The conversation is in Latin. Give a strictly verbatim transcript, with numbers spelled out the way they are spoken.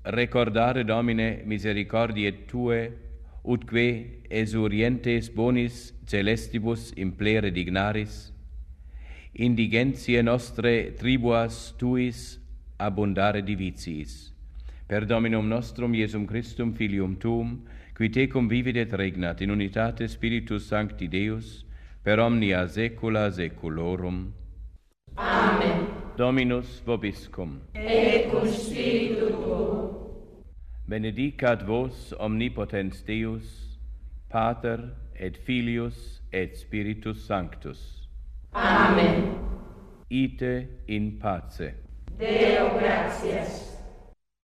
recordare, Domine, misericordiae Tue, utque esurientes bonis celestibus implere dignaris, indigentiae nostre tribuas Tuis abundare divitiis. Per Dominum nostrum Iesum Christum, Filium Tuum, qui tecum vivit et regnat in unitate Spiritus Sancti Deus, per omnia saecula saeculorum. Amen. Dominus vobiscum. Et cum spiritu tuo. Benedicat vos omnipotens Deus, Pater et Filius et Spiritus Sanctus. Amen. Ite in pace. Deo gratias.